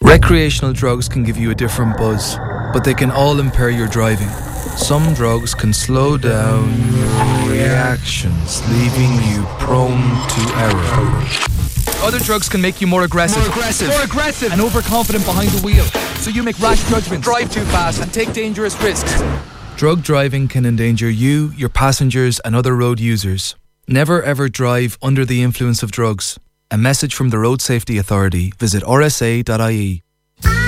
Recreational drugs can give you a different buzz, but they can all impair your driving. Some drugs can slow down your reactions, leaving you prone to error. Other drugs can make you more aggressive, and overconfident behind the wheel, so you make rash judgments, drive too fast and take dangerous risks. Drug driving can endanger you, your passengers and other road users. Never ever drive under the influence of drugs. A message from the Road Safety Authority. Visit rsa.ie.